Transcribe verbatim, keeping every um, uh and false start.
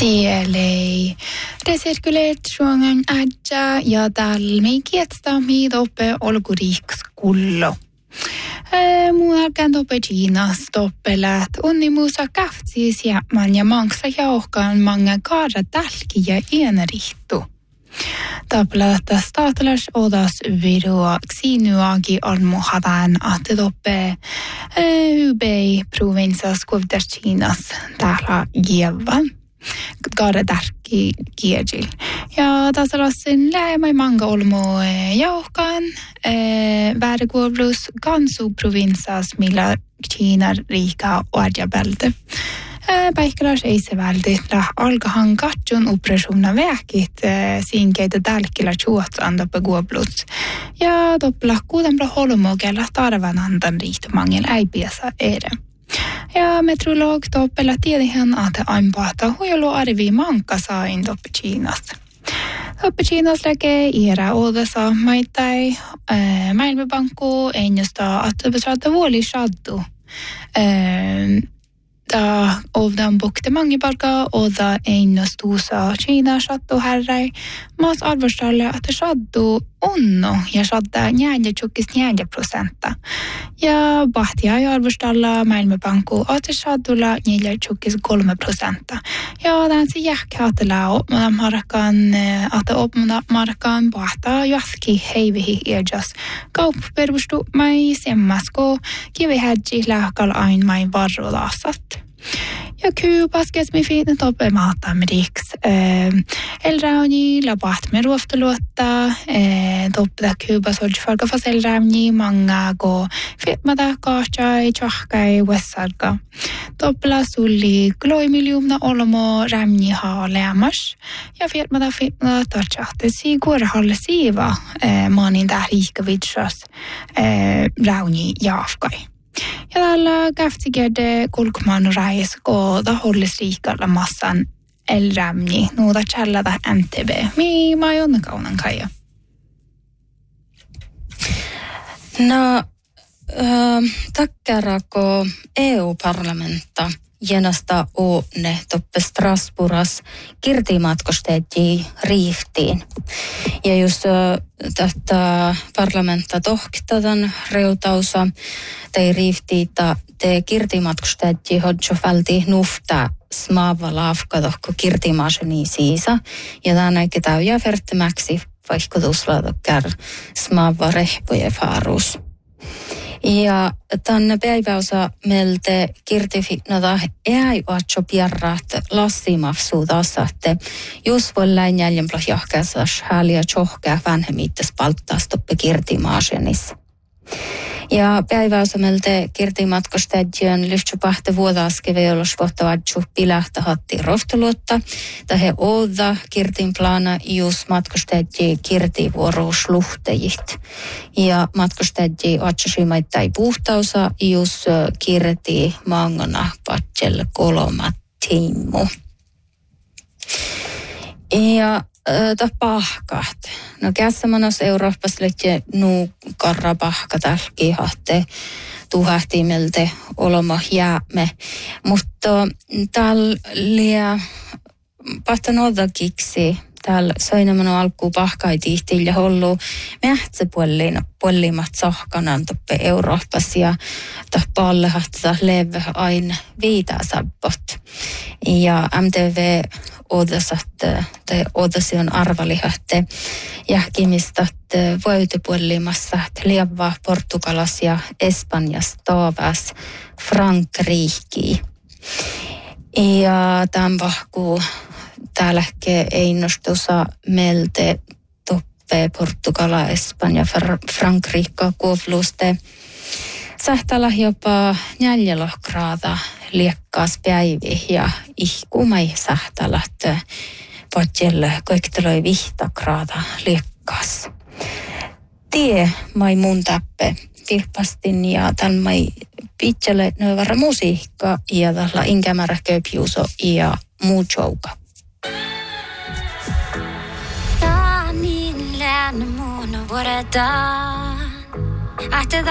Tielei recirkuleerisuungen ädja ja talmi kietsta miidoppe olkuriiks kullo. Muualkan toppe Kiinas toppelät unnimuusa kaftsis ja man ja manksa jauhkaan mange kaara tälki ja ienrihtu. Tappelata statelas odas virua xinuagi almohadan att toppe Hubei provinsas kuvdas Kiinas täällä Jevan. Kaara tärki kiejil. Ja tässä lassin lähemmä manga olmo jauhkaan värkuoblus kansu provinsas millä Kiina riika oadjabelte. Päikkäläs ei se vältillä alkahan katson operationa väkit sinkeitä tälkillä tjuotsanda på guoblus. Ja toppla kuudempla holmogella tarvan andan riihtomangel ei piesa ere. Ja meteorolog toppela tiedihän, että aimpahtaa huijolu arvi mankka sain toppe Kiinasta. Toppe Kiinasta läkee iärä odessa maittai maailmanpankku ennustaa, että besvaata vuoli shaddu. Da ovdan bukte mange palka oda ennustuusa Kiina shaddu herrai. Maas arvostalle, että shaddu onno ja shadda neljä tjukkis neljä prosenta. Ja bahtia ja arvostalla maailmanpankku että shaddulla neljä tjukkis kolme prosenta. Ja tämän se jähkäatellä opmana markan, että opmana markan bahtaa jatki heivihi iäjas. Kaupperustu mai semmasko kivihädji lähkal ain mai varrolasat. Ja Kuubas kesmi fiitin toppe maatamriks. Elrauni labat me ruoftaluotta. Toppe Kuubas olji farga fas elrauni manga go fitmada kaachai chahkai wessarga. Toppela sulli gloi miljoona olmo rämni ha lämmas. Ja fitmada fitmada tarchahte si går halle siva maanin tää riikavitsas rauni jaafkai. Ja tällä käftigerde kulkman rais kooda hollis riikalla massan elrämni nuuta challata M T B. Mi ma on kaunan kaija. No, äh, takkarako E U-parlamentta jenasta uune toppe Strasbourgas kirtimatkosteetti riiftiin. Ja jos tätä parlamentta tohkitadan reutausa tai riiftiitä te kirtimatkosteetti hodjofälti nufta smaava laafka tohko kirtimaaseni siisa. Ja tämän eikä täyjä verttimäksi vaihkotuslaatokkär smaava rehpoje faarus. Ja tänne päiväosa meiltä kirtifitnata ei ole pierraat lassimafsuudassa, että jos voi läin jäljempää johkäisas häliä johkää vanhemmittes palttaas toppe kirtimaasenissa. Ja päiväosa meiltä kirtimatkostadjon lyhtsupahte vuodaaskeveolos vohtavadju pilähtä hatti roftoluotta. Tähän oda kirtin plana just matkostadji kirtivuorousluhtejit. Ja matkostadji otsasimaittai puhtausa just kirti mangana patsel kolmat timmu. Ja Tämä pahkat. No kässämanos Euroopassa lehti nuu karra pahka tälkihahte tuhahtimeltä oloma jäämme. Mutta täällä liian pahtan odakiksi. Täällä soinamano alkuu pahkai tihtiin ja hollu mähtsä puolimat sahkanan toppe Euroopassa ja tämä pallehahta leve aina viitaa sabbot. Ja M T V odasat, tai odasi on arvalihahte jähkimistä voitepuolimassa lievaa Portugalas ja Espanjas taavas Frankrikki. Ja tämän vahkuu täällä ei nostusa meiltä toppe Portugala, Espanja, Frankrikka kuovluste. Sähtäällä jopa neljällä graada liekkaas päivi ja ihkumai sähtäällä, että potjelle koikteloi vihta graada liekkaas. Tie mai mun täppe vilpastin ja tämän mai pitkälle növarra musiikka ja tällä inkämärä köpjuuso ja muu jouka. Tää niin läänä muuna vuodetaan. Ahte